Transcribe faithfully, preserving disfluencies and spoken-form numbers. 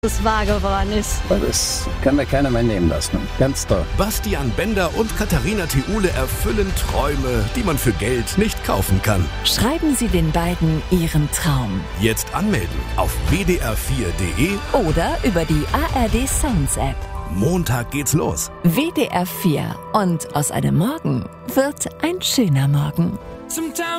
es wahr geworden ist. Das kann mir keiner mehr nehmen lassen. Ganz toll. Bastian Bender und Katharina Thiule erfüllen Träume, die man für Geld nicht kaufen kann. Schreiben Sie den beiden Ihren Traum. Jetzt anmelden auf w d r vier punkt d e Oder über die A R D Sounds App. Montag geht's los. W D R vier. Und aus einem Morgen wird ein schöner Morgen. Sometimes